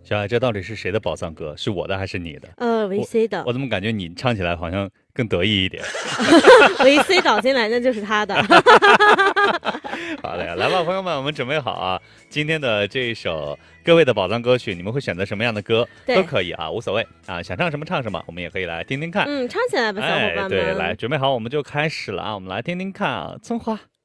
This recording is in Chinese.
小爱，这到底是谁的宝藏歌？是我的还是你的？ VC 的我怎么感觉你唱起来好像更得意一点？ VC 导进来那就是他的。 好嘞，来吧，朋友们，我们准备好啊！今天的这一首各位的宝藏歌曲，你们会选择什么样的歌都可以啊，无所谓啊，想唱什么唱什么，我们也可以来听听看。 唱起来吧，小伙伴们。 对，来准备好，我们就开始了啊！我们来听听看啊，葱花。